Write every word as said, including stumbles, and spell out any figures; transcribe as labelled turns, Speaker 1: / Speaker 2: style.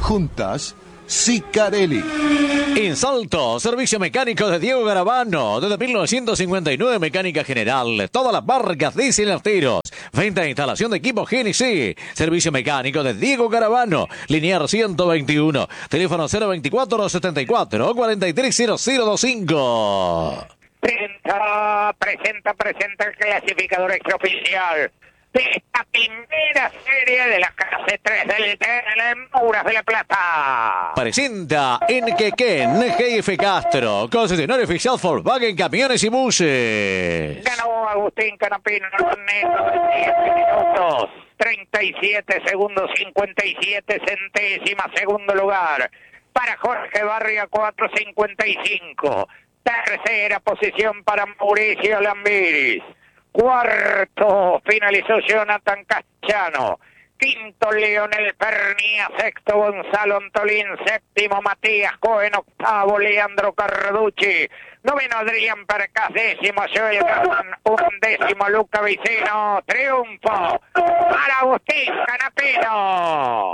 Speaker 1: Juntas, Sicarelli.
Speaker 2: En Salto, servicio mecánico de Diego Garabano. Desde mil novecientos cincuenta y nueve, mecánica general. Todas las marcas diésel y nafteros. Venta e instalación de equipos G N C. Servicio mecánico de Diego Garabano. Linear ciento veintiuno. Teléfono cero veinticuatro setenta y cuatro cuarenta y tres cero cero veinticinco.
Speaker 3: Presenta, presenta, presenta el clasificador extraoficial de esta primera serie de la clase tres del T N L Muras de la Plata.
Speaker 2: Presenta en Quequén, G F Castro, concesionario oficial Volkswagen Camiones y Buses.
Speaker 3: Ganó Agustín Canapino en neto de diez minutos, treinta y siete segundos, cincuenta y siete centésimas, segundo lugar. Para Jorge Barria, cuatro cincuenta y cinco. Tercera posición para Mauricio Lambiris. Cuarto finalizó Jonathan Cachano. Quinto Leonel Pernia. Sexto Gonzalo Antolín. Séptimo Matías Cohen. Octavo Leandro Carducci. Noveno Adrián Percas. Décimo Joel Guzmán. Undécimo Luca Vicino. Triunfo para Agustín Canapino.